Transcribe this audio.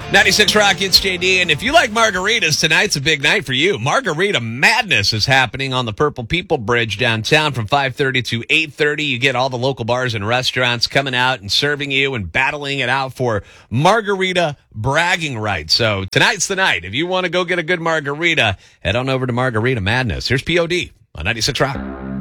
96 Rock, it's JD, and if you like margaritas, tonight's a big night for you. Margarita Madness is happening on the Purple People Bridge downtown from 5:30 to 8:30. You get all the local bars and restaurants coming out and serving you and battling it out for margarita bragging rights. So tonight's the night. If you want to go get a good margarita, head on over to Margarita Madness. Here's POD on 96 Rock.